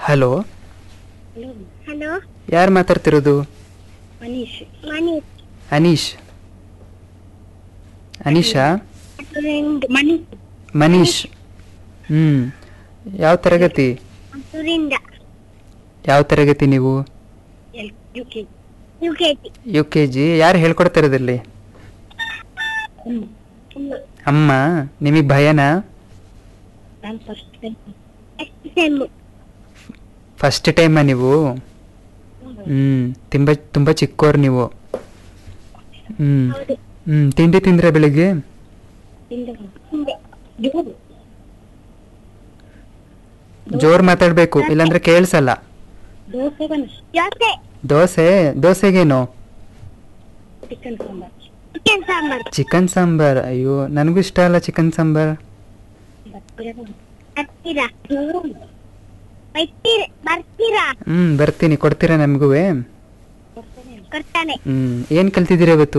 Hello, hello, ಯಾರು ಮಾತಾಡ್ತಿರೋದು? ಮನೀಶ್. ಮನೀಶ್. ಅನೀಶ್. ಅನೀಶಾ? ಮನೀಶ್. ಮನೀಶ್. ಯಾವ ತರಗತಿ? ಮದ್ದೂರಿಂದ. ಯಾವ ತರಗತಿ ನೀವು? ಯುಕೆಜಿ. U K G. ಯಾರು ಹೇಳ್ಕೊಡ್ತಿರೋದಿಲ್ಲಿ? ಅಮ್ಮ. ನಿಮಗೆ ಭಯನಾ? ಫಸ್ಟ್ ಟೈಮಾ ನೀವು? ತುಂಬ ಚಿಕ್ಕೋರು ನೀವು. ತಿಂಡಿ ತಿಂದ್ರೆ ಬೆಳಿಗ್ಗೆ? ಜೋರ್ ಮಾತಾಡ್ಬೇಕು, ಇಲ್ಲಾಂದ್ರೆ ಕೇಳಿಸಲ್ಲ. ದೋಸೆ. ದೋಸೆಗೇನು? ಚಿಕನ್ ಸಾಂಬಾರ್. ಅಯ್ಯೋ, ನನಗೂ ಇಷ್ಟ ಅಲ್ಲ ಚಿಕನ್ ಸಾಂಬಾರ್. ಬರ್ತೀನಿ. ಕೊಡ್ತೀರಾ ನಮಗೂ? ಏನ್ ಕಲ್ತಿದ್ದೀರಾ ಇವತ್ತು?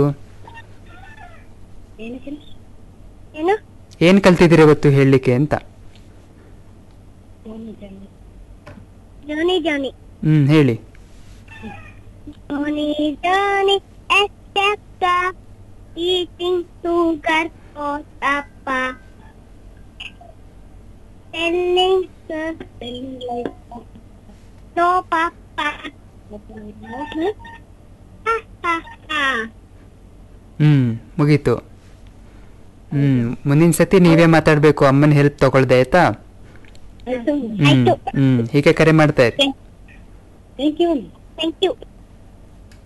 ಏನ್ ಕಲ್ತಿದ್ದೀರಾ ಇವತ್ತು ಹೇಳಲಿಕ್ಕೆ ಅಂತ? ಹೇಳಿ. Eating sugar or papa, telling like no papa. ಮುಗೀತು. ಮುಂದಿನ ಸತಿ ನೀವೇ ಮಾತಾಡ್ಬೇಕು, ಅಮ್ಮನ ಹೆಲ್ಪ್ ತಗೊಳ್ದೆ, ಆಯ್ತಾ? ಹೀಗೆ ಕರೆ ಮಾಡ್ತಾ ಇರಿ. Thank you.